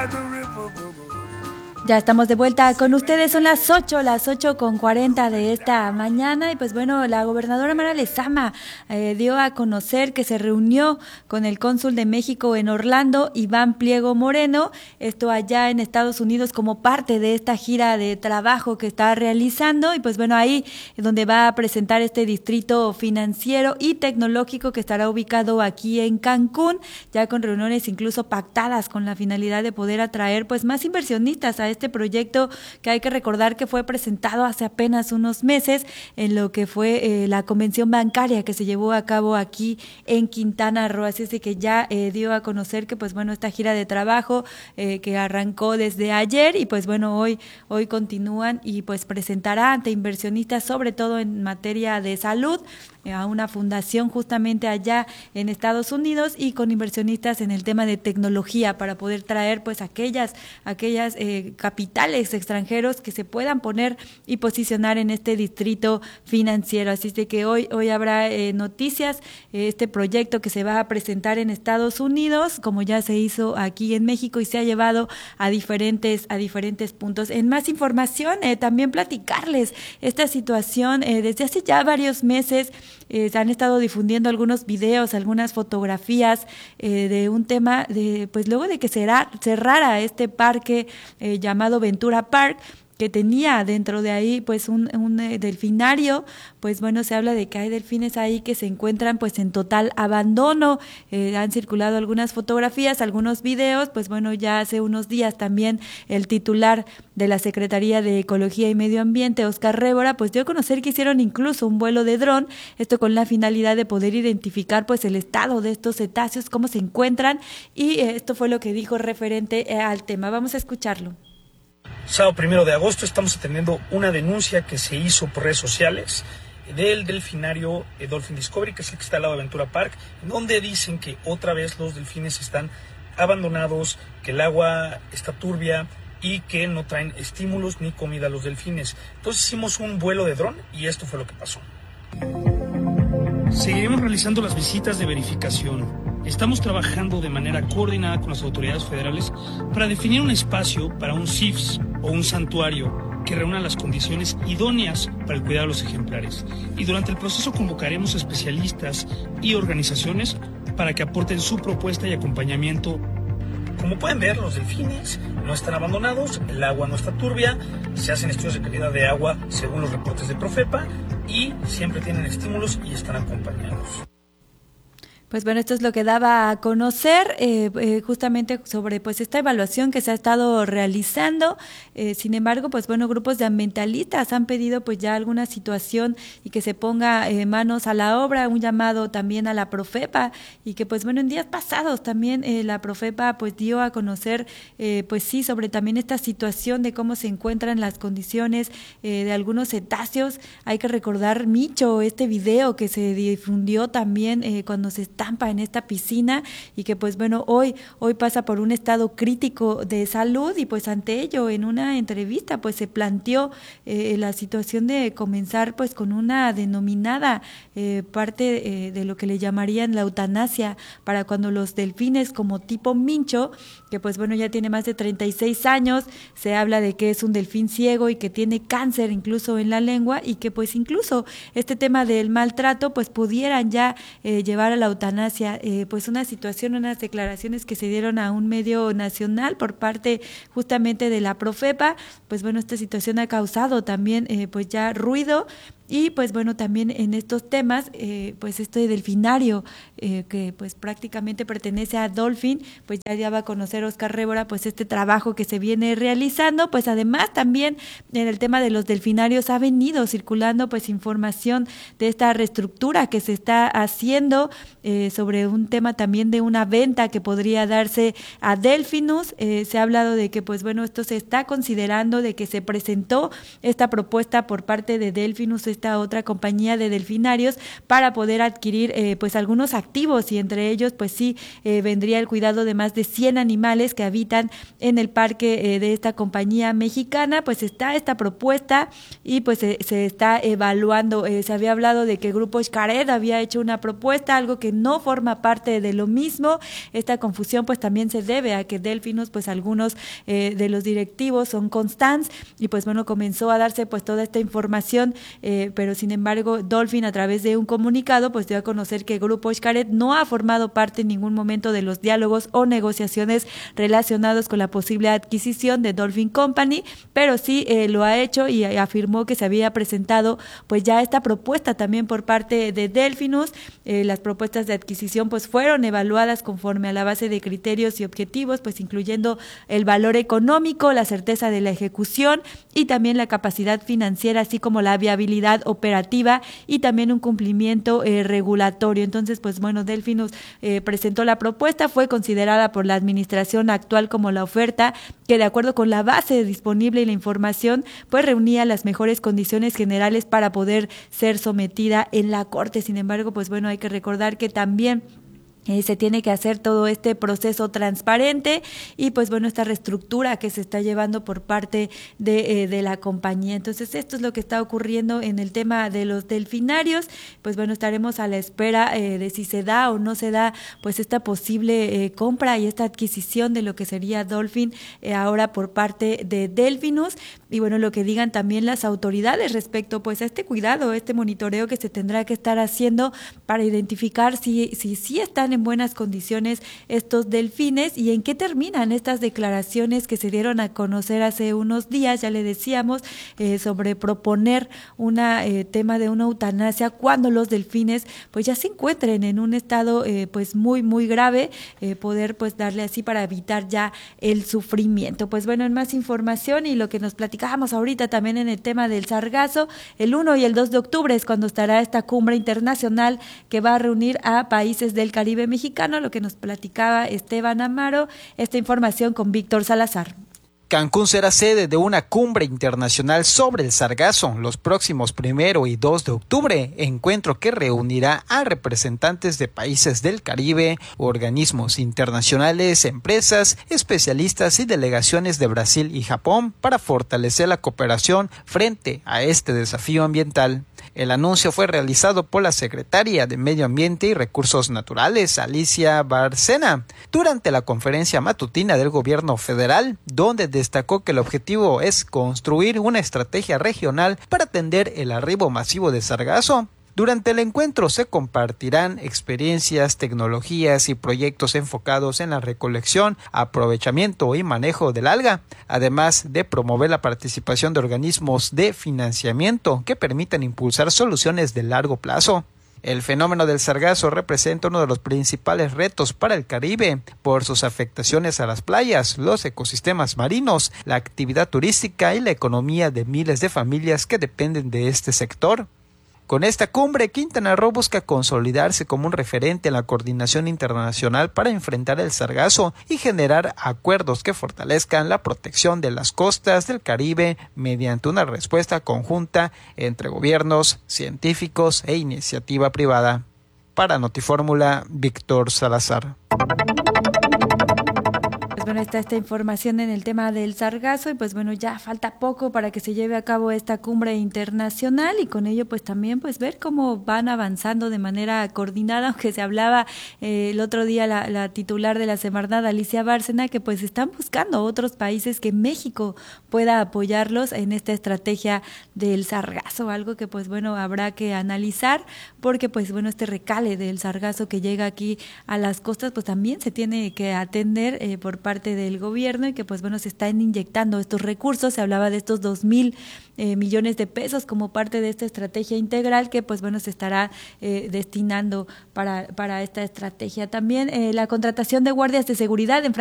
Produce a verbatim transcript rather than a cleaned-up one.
Ya estamos de vuelta con ustedes, son las ocho, las ocho con cuarenta de esta mañana y pues bueno, la gobernadora Mara Lezama eh, dio a conocer que se reunió con el cónsul de México en Orlando, Iván Pliego Moreno, esto allá en Estados Unidos como parte de esta gira de trabajo que está realizando y pues bueno, ahí es donde va a presentar este distrito financiero y tecnológico que estará ubicado aquí en Cancún, ya con reuniones incluso pactadas con la finalidad de poder atraer pues más inversionistas a este proyecto que hay que recordar que fue presentado hace apenas unos meses en lo que fue eh, la convención bancaria que se llevó a cabo aquí en Quintana Roo, así es de que ya eh, dio a conocer que pues bueno, esta gira de trabajo eh, que arrancó desde ayer y pues bueno, hoy, hoy continúan y pues presentará ante inversionistas sobre todo en materia de salud eh, a una fundación justamente allá en Estados Unidos y con inversionistas en el tema de tecnología para poder traer pues aquellas, aquellas eh, capitales extranjeros que se puedan poner y posicionar en este distrito financiero. Así es de que hoy, hoy habrá eh, noticias, eh, este proyecto que se va a presentar en Estados Unidos, como ya se hizo aquí en México y se ha llevado a diferentes, a diferentes puntos. En más información, eh, también platicarles esta situación. Eh, desde hace ya varios meses eh, se han estado difundiendo algunos videos, algunas fotografías eh, de un tema de, pues luego de que será, cerrara este parque eh, llamado Ventura Park, que tenía dentro de ahí pues un, un eh, delfinario, pues bueno, se habla de que hay delfines ahí que se encuentran pues en total abandono, eh, han circulado algunas fotografías, algunos videos, pues bueno, ya hace unos días también el titular de la Secretaría de Ecología y Medio Ambiente, Oscar Révora, pues dio a conocer que hicieron incluso un vuelo de dron, esto con la finalidad de poder identificar pues el estado de estos cetáceos, cómo se encuentran, y eh, esto fue lo que dijo referente eh, al tema. Vamos a escucharlo. Sábado primero de agosto estamos atendiendo una denuncia que se hizo por redes sociales del delfinario Dolphin Discovery, que es el que está al lado de Ventura Park, donde dicen que otra vez los delfines están abandonados, que el agua está turbia y que no traen estímulos ni comida a los delfines. Entonces hicimos un vuelo de dron y esto fue lo que pasó. Seguiremos realizando las visitas de verificación. Estamos trabajando de manera coordinada con las autoridades federales para definir un espacio para un C I F S o un santuario que reúna las condiciones idóneas para el cuidado de los ejemplares. Y durante el proceso convocaremos especialistas y organizaciones para que aporten su propuesta y acompañamiento. Como pueden ver, los delfines no están abandonados, el agua no está turbia, se hacen estudios de calidad de agua según los reportes de Profepa y siempre tienen estímulos y están acompañados. Pues bueno, esto es lo que daba a conocer eh, eh, justamente sobre pues esta evaluación que se ha estado realizando. Eh, sin embargo, pues bueno, grupos de ambientalistas han pedido pues ya alguna situación y que se ponga eh, manos a la obra, un llamado también a la Profepa y que pues bueno, en días pasados también eh, la Profepa pues dio a conocer eh, pues sí, sobre también esta situación de cómo se encuentran las condiciones eh, de algunos cetáceos. Hay que recordar, Micho, este video que se difundió también eh, cuando se está en esta piscina y que pues bueno hoy hoy pasa por un estado crítico de salud y pues ante ello en una entrevista pues se planteó eh, la situación de comenzar pues con una denominada eh, parte eh, de lo que le llamarían la eutanasia para cuando los delfines como tipo Mincho, que pues bueno ya tiene más de treinta y seis años, se habla de que es un delfín ciego y que tiene cáncer incluso en la lengua y que pues incluso este tema del maltrato pues pudieran ya eh, llevar a la eutanasia. Eh, pues una situación, unas declaraciones que se dieron a un medio nacional por parte justamente de la Profepa, pues bueno, esta situación ha causado también eh, pues ya ruido. Y pues bueno, también en estos temas, eh, pues este delfinario eh, que pues prácticamente pertenece a Dolphin, pues ya, ya va a conocer Oscar Révora pues este trabajo que se viene realizando, pues además también en el tema de los delfinarios ha venido circulando pues información de esta reestructura que se está haciendo eh, sobre un tema también de una venta que podría darse a Delfinus, eh, se ha hablado de que pues bueno, esto se está considerando, de que se presentó esta propuesta por parte de Delfinus, esta otra compañía de delfinarios para poder adquirir eh, pues algunos activos, y entre ellos pues sí eh, vendría el cuidado de más de cien animales que habitan en el parque eh, de esta compañía mexicana. Pues está esta propuesta y pues se, se está evaluando. Eh, se había hablado de que el Grupo Xcaret había hecho una propuesta, algo que no forma parte de lo mismo. Esta confusión pues también se debe a que Delfinus, pues algunos eh, de los directivos son Constance, y pues bueno, comenzó a darse pues toda esta información, eh, pero sin embargo Dolphin, a través de un comunicado, pues dio a conocer que el Grupo Xcaret no ha formado parte en ningún momento de los diálogos o negociaciones relacionados con la posible adquisición de Dolphin Company, pero sí eh, lo ha hecho, y afirmó que se había presentado pues ya esta propuesta también por parte de Delfinus. Eh, las propuestas de adquisición pues fueron evaluadas conforme a la base de criterios y objetivos, pues incluyendo el valor económico, la certeza de la ejecución y también la capacidad financiera, así como la viabilidad operativa y también un cumplimiento eh, regulatorio. Entonces, pues bueno, Delfinus eh, presentó la propuesta, fue considerada por la administración actual como la oferta que, de acuerdo con la base disponible y la información, pues reunía las mejores condiciones generales para poder ser sometida en la Corte. Sin embargo, pues bueno, hay que recordar que también Eh, se tiene que hacer todo este proceso transparente y pues bueno, esta reestructura que se está llevando por parte de, eh, de la compañía. Entonces esto es lo que está ocurriendo en el tema de los delfinarios. Pues bueno, estaremos a la espera eh, de si se da o no se da pues esta posible eh, compra y esta adquisición de lo que sería Dolphin eh, ahora por parte de Delfinus. Y bueno, lo que digan también las autoridades respecto pues a este cuidado, este monitoreo que se tendrá que estar haciendo para identificar si si, si están en buenas condiciones estos delfines y en qué terminan estas declaraciones que se dieron a conocer hace unos días, ya le decíamos, eh, sobre proponer un eh, tema de una eutanasia cuando los delfines pues ya se encuentren en un estado eh, pues muy muy grave, eh, poder pues darle así para evitar ya el sufrimiento. Pues bueno, en más información y lo que nos platicábamos ahorita también en el tema del sargazo, el uno y el dos de octubre es cuando estará esta cumbre internacional que va a reunir a países del Caribe mexicano, lo que nos platicaba Esteban Amaro. Esta información con Víctor Salazar. Cancún será sede de una cumbre internacional sobre el sargazo los próximos primero y dos de octubre, encuentro que reunirá a representantes de países del Caribe, organismos internacionales, empresas, especialistas y delegaciones de Brasil y Japón para fortalecer la cooperación frente a este desafío ambiental. El anuncio fue realizado por la secretaria de Medio Ambiente y Recursos Naturales, Alicia Bárcena, durante la conferencia matutina del gobierno federal, donde destacó que el objetivo es construir una estrategia regional para atender el arribo masivo de sargazo. Durante el encuentro se compartirán experiencias, tecnologías y proyectos enfocados en la recolección, aprovechamiento y manejo del alga, además de promover la participación de organismos de financiamiento que permitan impulsar soluciones de largo plazo. El fenómeno del sargazo representa uno de los principales retos para el Caribe por sus afectaciones a las playas, los ecosistemas marinos, la actividad turística y la economía de miles de familias que dependen de este sector. Con esta cumbre, Quintana Roo busca consolidarse como un referente en la coordinación internacional para enfrentar el sargazo y generar acuerdos que fortalezcan la protección de las costas del Caribe mediante una respuesta conjunta entre gobiernos, científicos e iniciativa privada. Para Notifórmula, Víctor Salazar. Pues bueno, está esta información en el tema del sargazo y pues bueno, ya falta poco para que se lleve a cabo esta cumbre internacional y con ello pues también pues ver cómo van avanzando de manera coordinada, aunque se hablaba eh, el otro día la, la titular de la Semarnat, Alicia Bárcena, que pues están buscando otros países que México pueda apoyarlos en esta estrategia del sargazo, algo que pues bueno habrá que analizar porque pues bueno este recale del sargazo que llega aquí a las costas pues también se tiene que atender eh, por parte parte del gobierno y que pues bueno se están inyectando estos recursos. Se hablaba de estos dos mil eh, millones de pesos como parte de esta estrategia integral que pues bueno se estará eh, destinando para, para esta estrategia. También eh, la contratación de guardias de seguridad en